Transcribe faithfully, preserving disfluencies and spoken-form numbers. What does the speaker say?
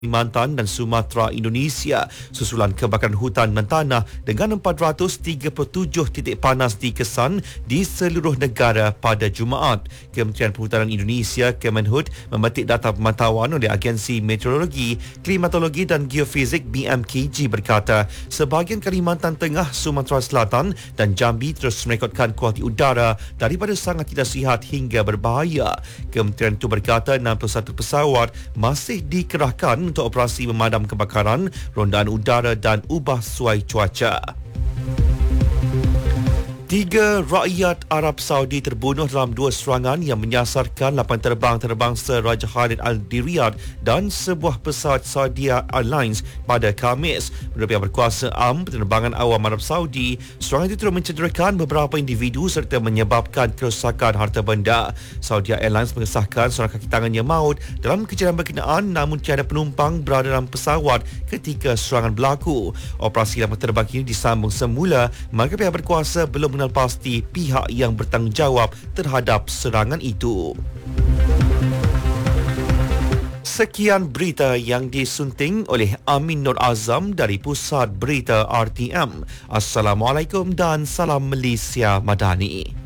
Kalimantan dan Sumatera, Indonesia susulan kebakaran hutan dan tanah dengan empat ratus tiga puluh tujuh titik panas dikesan di seluruh negara pada Jumaat. Kementerian Perhutanan Indonesia Kemenhut memetik data pemantauan oleh Agensi Meteorologi, Klimatologi dan Geofizik B M K G berkata sebahagian Kalimantan Tengah, Sumatera Selatan dan Jambi terus merekodkan kualiti udara daripada sangat tidak sihat hingga berbahaya. Kementerian itu berkata enam puluh satu pesawat masih dikerahkan untuk operasi memadam kebakaran, rondaan udara dan ubah suai cuaca. Tiga rakyat Arab Saudi terbunuh dalam dua serangan yang menyasarkan lapan terbang terbangsa Raja Khalid Al-Di Riyadh dan sebuah pesawat Saudi Airlines pada Khamis. Menurut pihak berkuasa am penerbangan awam Arab Saudi, serangan itu turut mencederakan beberapa individu serta menyebabkan kerosakan harta benda. Saudi Airlines mengesahkan seorang kaki tangan yang maut dalam kejadian berkenaan, namun tiada penumpang berada dalam pesawat ketika serangan berlaku. Operasi dalam terbang ini disambung semula, maka pihak berkuasa belum mengenal pasti pihak yang bertanggungjawab terhadap serangan itu. Sekian berita yang disunting oleh Amin Nur Azam dari Pusat Berita R T M. Assalamualaikum dan salam Malaysia Madani.